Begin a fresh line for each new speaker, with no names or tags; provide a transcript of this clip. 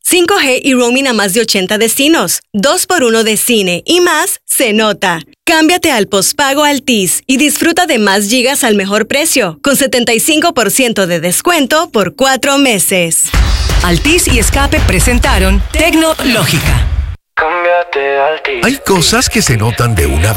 5G y roaming a más de 80 destinos. 2x1 de cine y más se nota. Cámbiate al postpago Altis y disfruta de más gigas al mejor precio, con 75% de descuento por 4 meses.
Altis y Escape presentaron Tecnológica.
Cámbiate Altis.
Hay cosas que se notan de una